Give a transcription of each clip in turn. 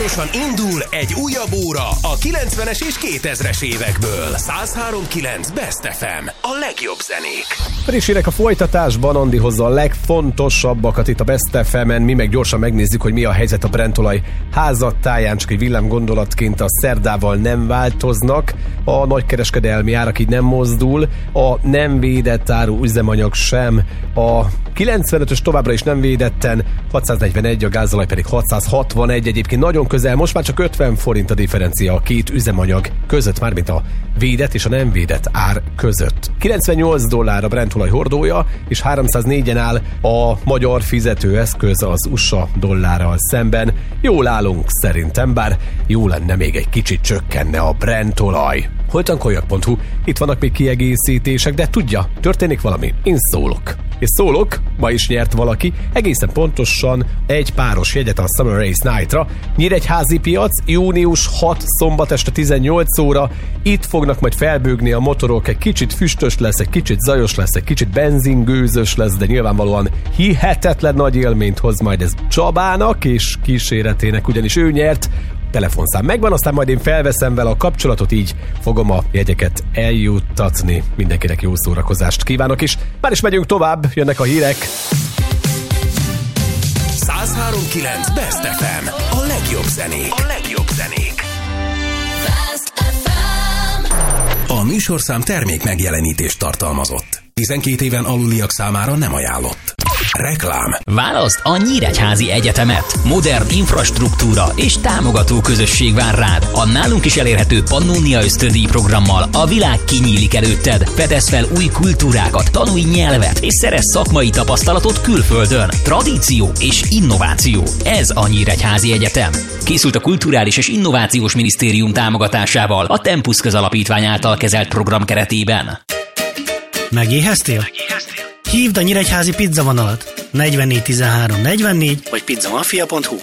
Hamarosan indul egy újabb óra a 90-es és 2000-es évekből. 103.9 Best FM. A legjobb zenék. Frissinek a folytatásban Andi hozza a legfontosabbakat itt a Best FM-en. Mi meg gyorsan megnézzük, hogy mi a helyzet a Brentolaj házattáján. Csak egy villámgondolatként a szerdával nem változnak. A nagykereskedelmi árak így nem mozdul. A nem védett áru üzemanyag sem. A 95-ös továbbra is nem védetten, 641, a gázolaj pedig 661, egyébként nagyon közel, most már csak 50 forint a differencia a két üzemanyag között, mármint a védett és a nem védett ár között. $98 a Brentolaj hordója, és 304-en áll a magyar fizetőeszköz az USA dollárral szemben. Jól állunk szerintem, bár jó lenne még egy kicsit csökkenne a Brentolaj. Holtankoljak.hu, itt vannak még kiegészítések, de tudja, történik valami, én szólok. És szólok, ma is nyert valaki, egészen pontosan egy páros jegyet a Summer Race Night-ra. Nyíregyházi piac, június 6, szombat este 18 óra. Itt fognak majd felbőgni a motorok, egy kicsit füstös lesz, egy kicsit zajos lesz, egy kicsit benzingőzös lesz, de nyilvánvalóan hihetetlen nagy élményt hoz majd ez Csabának és kíséretének, ugyanis ő nyert. Telefonszám megvan, aztán majd én felveszem vele a kapcsolatot, így fogom a jegyeket eljuttatni. Mindenkinek jó szórakozást kívánok, és már is megyünk tovább, jönnek a hírek. 103.9 Best FM. A legjobb zenék. A legjobb zenék. Best FM. A műsorszám termék megjelenítést tartalmazott. 12 éven aluliak számára nem ajánlott. Reklám. Válaszd a Nyíregyházi Egyetemet. Modern infrastruktúra és támogató közösség vár rád. A nálunk is elérhető Pannonia ösztöndíj programmal a világ kinyílik előtted. Fedezz fel új kultúrákat, tanulj nyelvet és szerezz szakmai tapasztalatot külföldön. Tradíció és innováció. Ez a Nyíregyházi Egyetem. Készült a Kulturális és Innovációs Minisztérium támogatásával a Tempus Közalapítvány által kezelt program keretében. Megéheztél? Hívd a Nyíregyházi pizzavonalat 44 13 44 vagy pizzamafia.hu.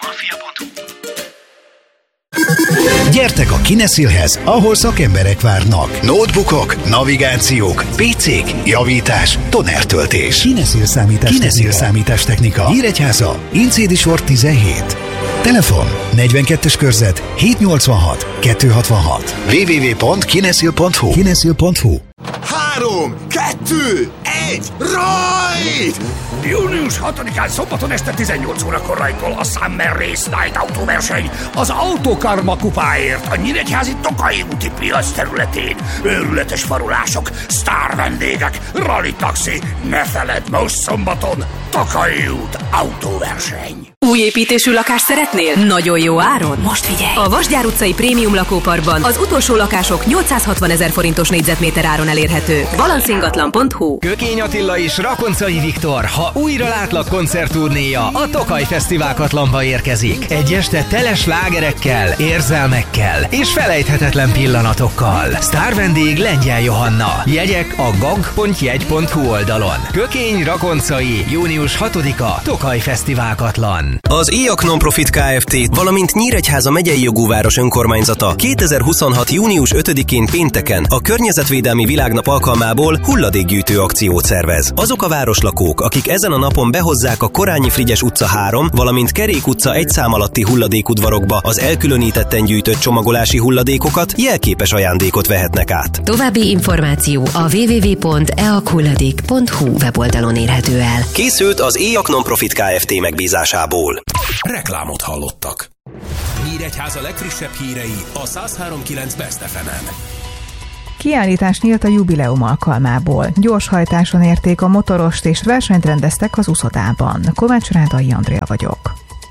Gyertek a Kineszilhez, ahol szakemberek várnak. Notebookok, navigációk, PC-k, javítás, tonertöltés. Kineszil számítástechnika. Nyíregyháza, Incédi sor 17. Telefon 42-es körzet 786 266. www.kineszil.hu. Kineszil.hu. 3, 2, 1, rajt! Június 6-án szombaton este 18 órakor rajtol a Summer Race Night autóverseny az Autokarma kupáért a Nyíregyházi Tokai úti piac területén. Őrületes farulások, sztár vendégek, rally taxi, ne feledd, most szombaton Tokai út autóverseny. Új építésű lakást szeretnél? Nagyon jó áron? Most figyelj! A Vasgyár utcai prémium lakóparkban az utolsó lakások 860 000 forintos négyzetméter áron elérhetők. Balanszíngatlan.hu. Kökény Attila és Rakoncai Viktor, ha újra látlak koncertturnéja a Tokaj Fesztiválkatlanba érkezik. Egy este tele slágerekkel, érzelmekkel és felejthetetlen pillanatokkal. Sztárvendég Lengyel Johanna. Jegyek a gag.jegy.hu oldalon. Kökény Rakoncai, június 6-a Tokaj Fesztiválkatlan. Az IAK Non-Profit Kft., valamint Nyíregyháza megyei jogúváros önkormányzata 2026. június 5-én pénteken a Környezetvédelmi Világnap alkalmából hulladékgyűjtő akciót szervez. Azok a városlakók, akik ezen a napon behozzák a Korányi Frigyes utca 3, valamint Kerék utca 1 szám alatti hulladékudvarokba az elkülönítetten gyűjtött csomagolási hulladékokat, jelképes ajándékot vehetnek át. További információ a www.eakhulladék.hu weboldalon érhető el. Készült az IAK Non-Profit Kft. Megbízásából. Reklámot hallottak. Nyíregyháza legfrissebb hírei a 103.9 Best FM-en. Kiállítás nyílt a jubileum alkalmából. Gyorshajtáson érték a motorost és versenyt rendeztek az uszodában. Kovács Rádai Andrea vagyok.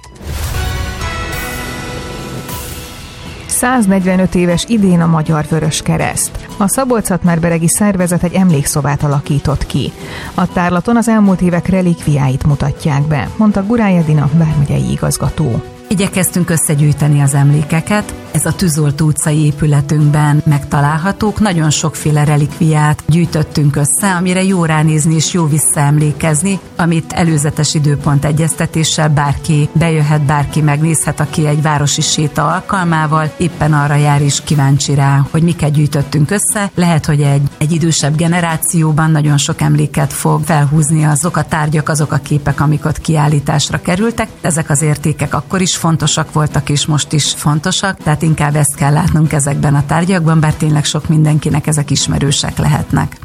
145 éves idén a Magyar Vöröskereszt. A Szabolcs-Szatmár-beregi szervezet egy emlékszobát alakított ki. A tárlaton az elmúlt évek relikviáit mutatják be, mondta Gurály Edina vármegyei igazgató. Igyekeztünk összegyűjteni az emlékeket. Ez a Tűzoltó utcai épületünkben megtalálhatók. Nagyon sokféle relikviát gyűjtöttünk össze, amire jó ránézni és jó visszaemlékezni, amit előzetes időpont egyeztetéssel bárki bejöhet, bárki megnézhet, aki egy városi séta alkalmával éppen arra jár és kíváncsi rá, hogy miket gyűjtöttünk össze. Lehet, hogy egy idősebb generációban nagyon sok emléket fog felhúzni azok a tárgyak, azok a képek, amik ott kiállításra kerültek. Ezek az értékek akkor is fontosak voltak és most is fontosak, tehát inkább ezt kell látnunk ezekben a tárgyakban, bár tényleg sok mindenkinek ezek ismerősek lehetnek.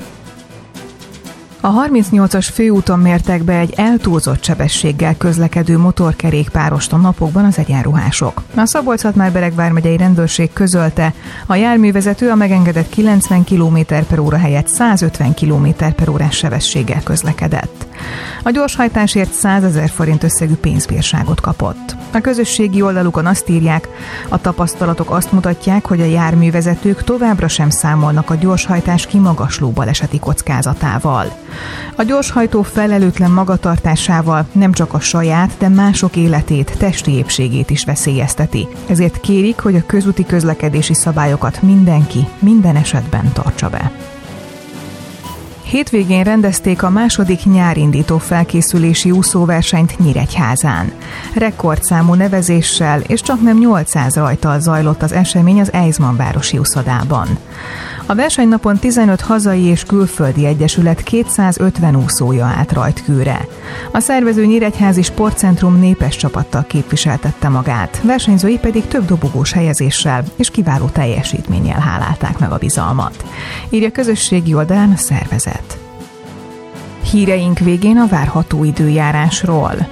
A 38-as főúton mértek be egy eltúlzott sebességgel közlekedő motorkerékpárost a napokban az egyenruhások. A Szabolcs-Szatmár-Bereg vármegyei rendőrség közölte, a járművezető a megengedett 90 km/h helyett 150 km/h sebességgel közlekedett. A gyorshajtásért 100 000 forint összegű pénzbírságot kapott. A közösségi oldalukon azt írják, a tapasztalatok azt mutatják, hogy a járművezetők továbbra sem számolnak a gyorshajtás kimagasló baleseti kockázatával. A gyorshajtó felelőtlen magatartásával nem csak a saját, de mások életét, testi épségét is veszélyezteti. Ezért kérik, hogy a közúti közlekedési szabályokat mindenki, minden esetben tartsa be. Hétvégén rendezték a második nyárindító felkészülési úszóversenyt Nyíregyházán. Rekordszámú nevezéssel és csaknem 800 rajttal zajlott az esemény az Eizman városi úszodában. A versenynapon 15 hazai és külföldi egyesület 250 úszója állt rajtkőre. A szervező Nyíregyházi Sportcentrum népes csapattal képviseltette magát, versenyzői pedig több dobogós helyezéssel és kiváló teljesítménnyel hálálták meg a bizalmat. Írja közösségi oldalán a szervezet. Híreink végén a várható időjárásról.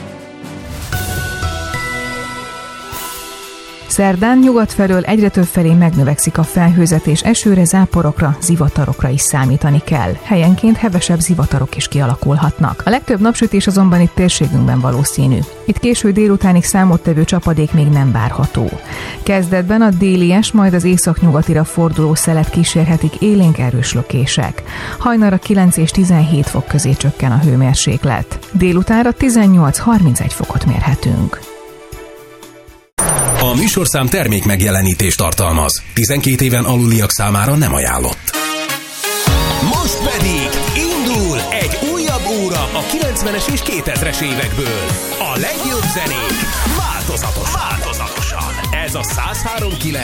Szerdán nyugat felől egyre több felé megnövekszik a felhőzet, és esőre, záporokra, zivatarokra is számítani kell. Helyenként hevesebb zivatarok is kialakulhatnak. A legtöbb napsütés azonban itt térségünkben valószínű. Itt késő délutánig számottevő csapadék még nem várható. Kezdetben a délies, majd az északnyugatira forduló szelet kísérhetik élénk erős lökések. Hajnalra 9 és 17 fok közé csökken a hőmérséklet. Délutánra 18-31 fokot mérhetünk. A műsorszám termék megjelenítést tartalmaz. 12 éven aluliak számára nem ajánlott. Most pedig indul egy újabb óra a 90-es és 2000-es évekből. A legjobb zenék változatosan. Ez a 103.9.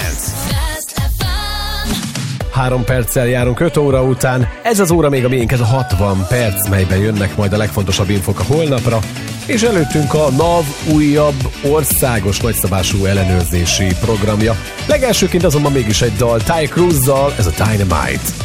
3 perccel járunk 5 óra után. Ez az óra még a miénk, ez a 60 perc, melyben jönnek majd a legfontosabb infok a holnapra, és előttünk a NAV újabb országos nagyszabású ellenőrzési programja. Legelsőként azonban mégis egy dal Ty Cruz-zal, ez a Dynamite.